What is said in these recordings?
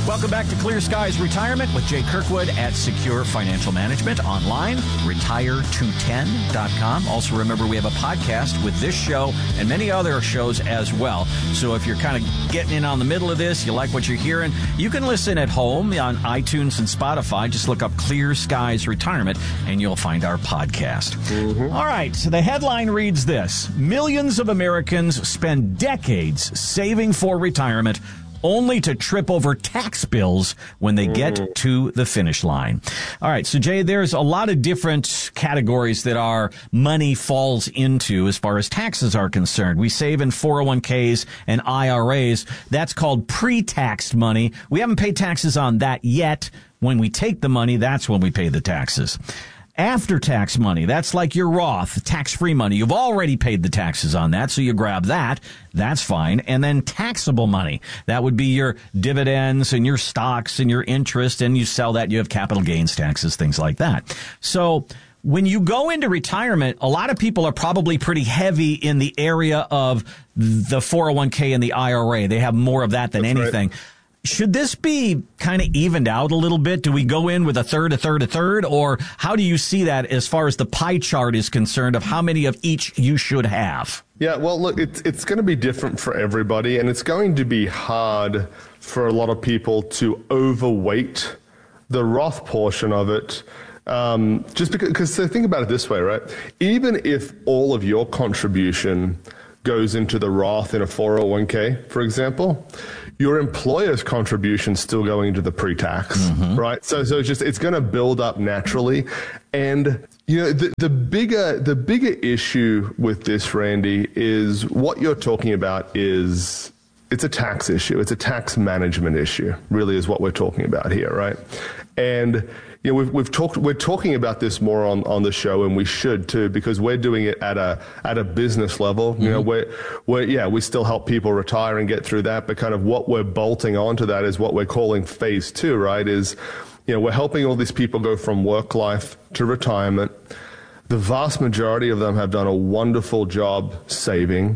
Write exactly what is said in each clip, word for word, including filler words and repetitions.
Welcome back to Clear Skies Retirement with Jay Kirkwood at Secure Financial Management online, retire two ten dot com. Also, remember, we have a podcast with this show and many other shows as well. So if you're kind of getting in on the middle of this, you like what you're hearing, you can listen at home on iTunes and Spotify. Just look up Clear Skies Retirement and you'll find our podcast. Mm-hmm. All right. So the headline reads this: millions of Americans spend decades saving for retirement, only to trip over tax bills when they get mm. to the finish line. All right. So, Jay, there's a lot of different categories that our money falls into as far as taxes are concerned. We save in four oh one k's and I R As. That's called pre-taxed money. We haven't paid taxes on that yet. When we take the money, that's when we pay the taxes. After-tax money, that's like your Roth, tax-free money. You've already paid the taxes on that, so you grab that. That's fine. And then taxable money, that would be your dividends and your stocks and your interest, and you sell that, you have capital gains taxes, things like that. So when you go into retirement, a lot of people are probably pretty heavy in the area of the four oh one k and the I R A. They have more of that than That's anything. Right. Should this be kind of evened out a little bit? Do we go in with a third, a third, a third? Or how do you see that as far as the pie chart is concerned of how many of each you should have? Yeah, well, look, it's, it's going to be different for everybody, and it's going to be hard for a lot of people to overweight the Roth portion of it. Um, just because, because so think about it this way, right? Even if all of your contribution goes into the Roth in a four oh one k, for example, your employer's contribution still going into the pre-tax, mm-hmm. right? So, so it's just, it's going to build up naturally. And, you know, the, the bigger, the bigger issue with this, Randy, is what you're talking about is, it's a tax issue. It's a tax management issue, really, is what we're talking about here, right? And, you know, we've, we've talked, we're talking about this more on, on the show, and we should too, because we're doing it at a, at a business level. Mm-hmm. You know, we're, we're, yeah, we still help people retire and get through that, but kind of what we're bolting onto that is what we're calling phase two, right? Is, you know, we're helping all these people go from work life to retirement. The vast majority of them have done a wonderful job saving.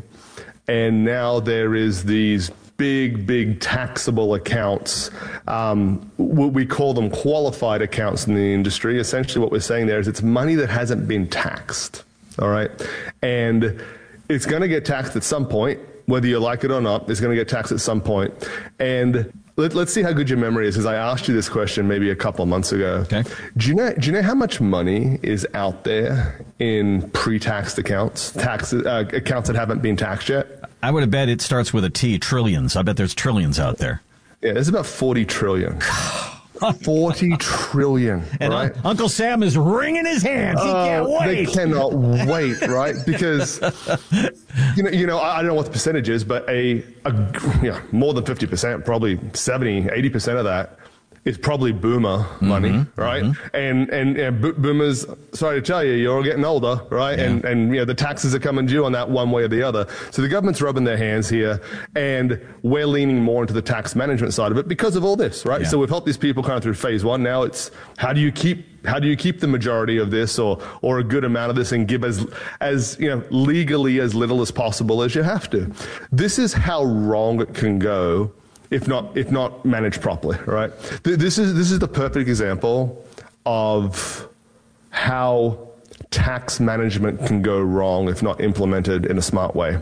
And now there is these big, big taxable accounts. Um, we call them qualified accounts in the industry. Essentially what we're saying there is it's money that hasn't been taxed, all right? And it's going to get taxed at some point, whether you like it or not. It's going to get taxed at some point. And let, let's see how good your memory is, because I asked you this question maybe a couple of months ago. Okay. Do you know, do you know how much money is out there in pre-taxed accounts, tax, uh, accounts that haven't been taxed yet? I would have bet it starts with a T, trillions. I bet there's trillions out there. Yeah, there's about forty trillion. forty trillion, and right? Un- Uncle Sam is wringing his hands. He uh, can't wait. They cannot wait, right? Because, you know, you know, I don't know what the percentage is, but a, a you know, more than fifty percent, probably seventy, eighty percent of that is probably boomer money, mm-hmm, right? Mm-hmm. And, and, and bo- boomers, sorry to tell you, you're all getting older, right? Yeah. And, and, you know, the taxes are coming due on that one way or the other. So the government's rubbing their hands here, and we're leaning more into the tax management side of it because of all this, right? Yeah. So we've helped these people kind of through phase one. Now it's how do you keep, how do you keep the majority of this or, or a good amount of this and give as, as, you know, legally as little as possible as you have to. This is how wrong it can go if not if not managed properly, right? This is this is the perfect example of how tax management can go wrong if not implemented in a smart way.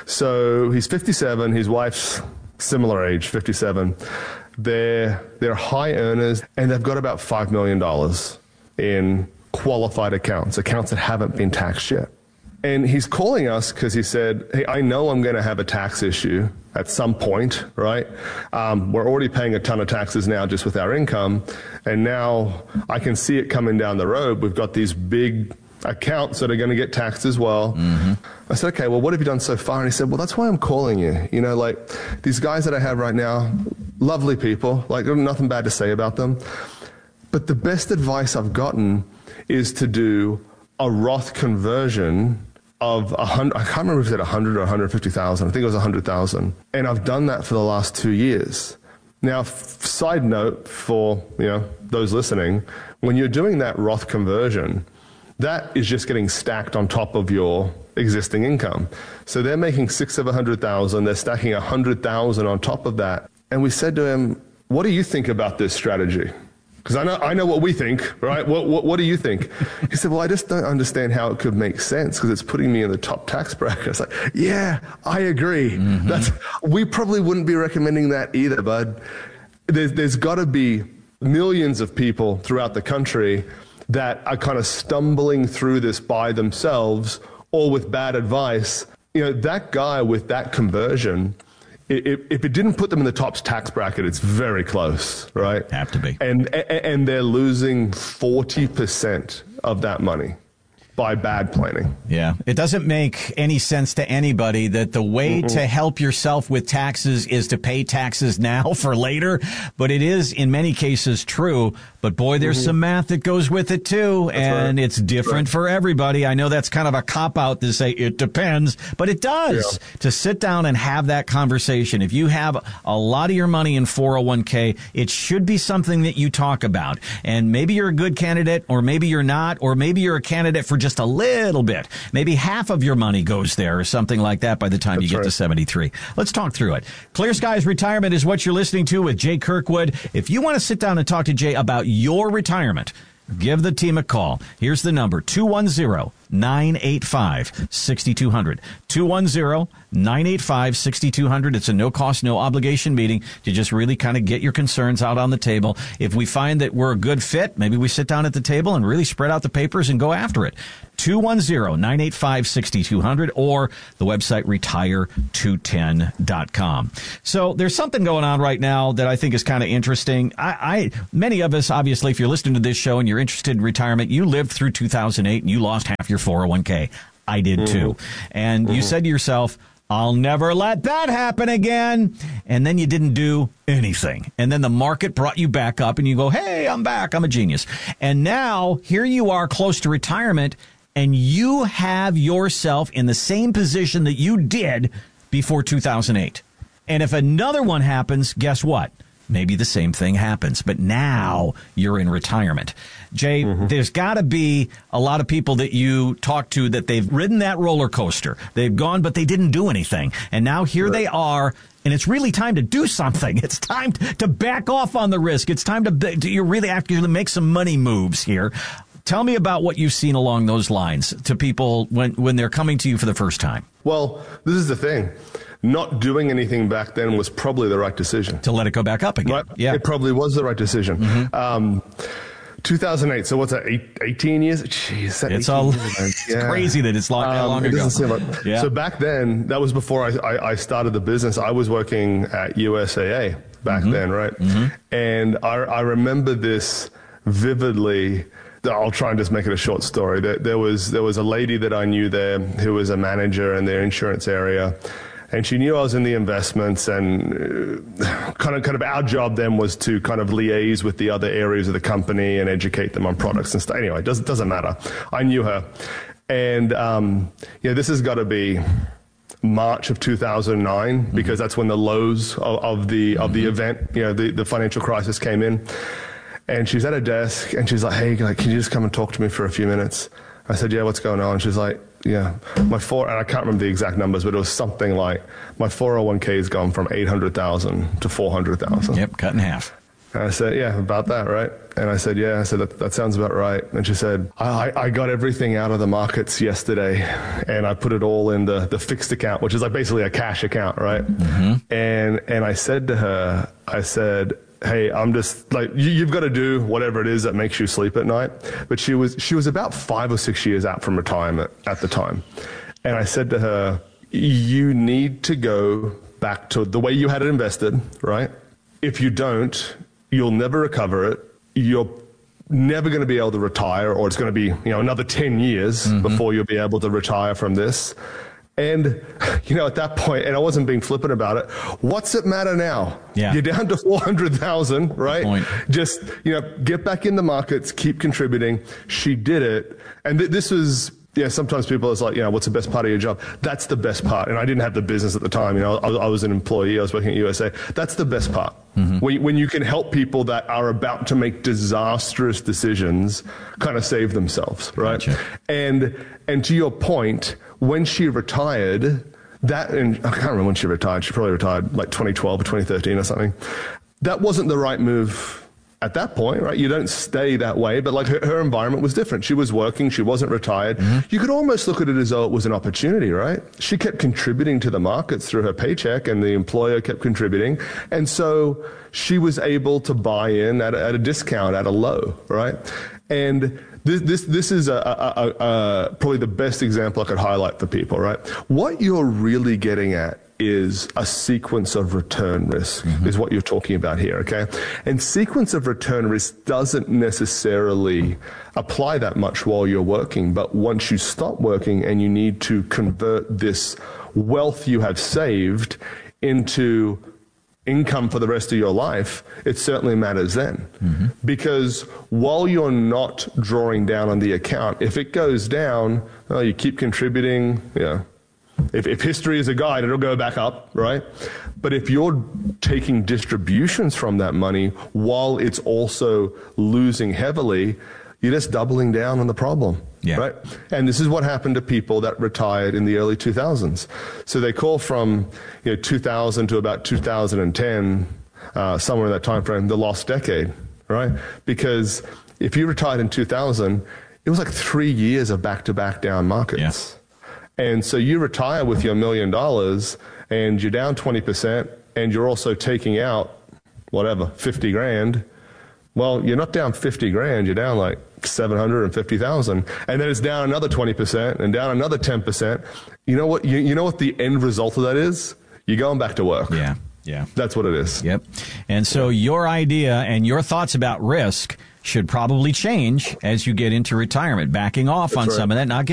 So he's fifty-seven, his wife's similar age, fifty-seven. They're they're high earners, and they've got about five million dollars in qualified accounts, accounts that haven't been taxed yet. And he's calling us because he said, hey, I know I'm going to have a tax issue at some point, right? Um, we're already paying a ton of taxes now just with our income. And now I can see it coming down the road. We've got these big accounts that are going to get taxed as well. Mm-hmm. I said, okay, well, what have you done so far? And he said, well, that's why I'm calling you. You know, like these guys that I have right now, lovely people, like nothing bad to say about them. But the best advice I've gotten is to do a Roth conversion of a hundred, I can't remember if it said a hundred or one hundred fifty thousand. I think it was a hundred thousand. And I've done that for the last two years. Now, f- side note for, you know, those listening, when you're doing that Roth conversion, that is just getting stacked on top of your existing income. So they're making six of a hundred thousand. They're stacking a hundred thousand on top of that. And we said to him, what do you think about this strategy? Because I know I know what we think, right? What, what what do you think? He said, well, I just don't understand how it could make sense because it's putting me in the top tax bracket. I was like, yeah, I agree. Mm-hmm. That's we probably wouldn't be recommending that either, bud. There's, there's got to be millions of people throughout the country that are kind of stumbling through this by themselves or with bad advice. You know, that guy with that conversion, If, if it didn't put them in the top tax bracket, it's very close, right? Have to be. And and they're losing forty percent of that money by bad planning. Yeah. It doesn't make any sense to anybody that the way Mm-mm. to help yourself with taxes is to pay taxes now for later. But it is, in many cases, true. But, boy, there's mm-hmm. some math that goes with it, too. That's and right. it's different right. for everybody. I know that's kind of a cop-out to say it depends, but it does. Yeah. To sit down and have that conversation. If you have a lot of your money in four oh one k, it should be something that you talk about. And maybe you're a good candidate, or maybe you're not, or maybe you're a candidate for just a little bit. Maybe half of your money goes there or something like that by the time that's you get right. to seventy-three. Let's talk through it. Clear Skies Retirement is what you're listening to with Jay Kirkwood. If you want to sit down and talk to Jay about your retirement, give the team a call. Here's the number, two one zero, nine eight five, six two zero zero. two one zero, nine eight five, six two zero zero. It's a no-cost, no-obligation meeting to just really kind of get your concerns out on the table. If we find that we're a good fit, maybe we sit down at the table and really spread out the papers and go after it. two one zero, nine eight five, six two zero zero or the website retire two ten dot com. So there's something going on right now that I think is kind of interesting. I, I many of us, obviously, if you're listening to this show and you're interested in retirement, you lived through two thousand eight and you lost half your four oh one k. I did mm-hmm. too. And mm-hmm. you said to yourself, I'll never let that happen again. And then you didn't do anything. And then the market brought you back up and you go, hey, I'm back. I'm a genius. And now here you are close to retirement and you have yourself in the same position that you did before two thousand eight. And if another one happens, guess what? Maybe the same thing happens, but now you're in retirement. Jay, mm-hmm. there's got to be a lot of people that you talk to that they've ridden that roller coaster. They've gone, but they didn't do anything. And now here right. they are, and it's really time to do something. It's time to back off on the risk. It's time to, to you really actually make some money moves here. Tell me about what you've seen along those lines to people when, when they're coming to you for the first time. Well, this is the thing. Not doing anything back then was probably the right decision. To let it go back up again. Right? Yeah. It probably was the right decision. Mm-hmm. Um, two thousand eight, so what's that, eight, eighteen years? Jeez, that it's all it's yeah. crazy that it's long, um, long it ago. Like, yeah. So back then, that was before I, I, I started the business. I was working at U S A A back mm-hmm. then, right? Mm-hmm. And I, I remember this vividly. I'll try and just make it a short story. There, there was there was a lady that I knew there who was a manager in their insurance area. And she knew I was in the investments, and uh, kind of, kind of our job then was to kind of liaise with the other areas of the company and educate them on products and stuff. Anyway, it doesn't, doesn't matter. I knew her. And, um, yeah, this has got to be March of two thousand nine, mm-hmm. because that's when the lows of, of the, of the event, you know, the, the financial crisis came in. And she's at her desk and she's like, hey, like, can you just come and talk to me for a few minutes? I said, yeah, what's going on? She's like, yeah, my four, and I can't remember the exact numbers, but it was something like my four oh one k has gone from eight hundred thousand to four hundred thousand. Yep, cut in half. And I said, yeah, about that, right? And I said, yeah, I said, that, that sounds about right. And she said, I, I got everything out of the markets yesterday and I put it all in the, the fixed account, which is like basically a cash account, right? Mm-hmm. And, and I said to her, I said, hey, I'm just like, you, you've got to do whatever it is that makes you sleep at night. But she was, she was about five or six years out from retirement at the time. And I said to her, you need to go back to the way you had it invested, right? If you don't, you'll never recover it. You're never going to be able to retire, or it's going to be, you know, another ten years mm-hmm. before you'll be able to retire from this. And, you know, at that point, and I wasn't being flippant about it, what's it matter now? Yeah. You're down to four hundred thousand, right? Just, you know, get back in the markets, keep contributing. She did it. And th- this was, yeah, sometimes people are like, you know, what's the best part of your job? That's the best part. And I didn't have the business at the time. You know, I, I was an employee. I was working at U S A. That's the best part. Mm-hmm. When, when you can help people that are about to make disastrous decisions kind of save themselves, right? Gotcha. And, and to your point, when she retired, that, and I can't remember when she retired. She probably retired like twenty twelve or twenty thirteen or something. that wasn't the right move at that point, right? You don't stay that way, but like her, her environment was different. She was working, she wasn't retired. Mm-hmm. You could almost look at it as though it was an opportunity, right? She kept contributing to the markets through her paycheck, and the employer kept contributing. And so she was able to buy in at a, at a discount, at a low, right? And this this this is a, a, a, a probably the best example I could highlight for people, right? What you're really getting at is a sequence of return risk, mm-hmm. is what you're talking about here, okay? And sequence of return risk doesn't necessarily apply that much while you're working, but once you stop working and you need to convert this wealth you have saved into income for the rest of your life, it certainly matters then. Mm-hmm. Because while you're not drawing down on the account, if it goes down, well, you keep contributing, yeah. If, if history is a guide, it'll go back up, right? But if you're taking distributions from that money while it's also losing heavily, you're just doubling down on the problem, yeah. right? And this is what happened to people that retired in the early two thousands. So they call from you know, two thousand to about two thousand ten, uh, somewhere in that time frame, the lost decade, right? Because if you retired in two thousand, it was like three years of back-to-back down markets. Yeah. And so you retire with your million dollars and you're down twenty percent and you're also taking out, whatever, fifty grand. Well, you're not down fifty grand, you're down like seven hundred fifty thousand. And then it's down another twenty percent and down another ten percent. You know what, you, you know what the end result of that is? You're going back to work. Yeah, yeah. That's what it is. Yep. And so your idea and your thoughts about risk should probably change as you get into retirement, backing off That's on right. some of that, not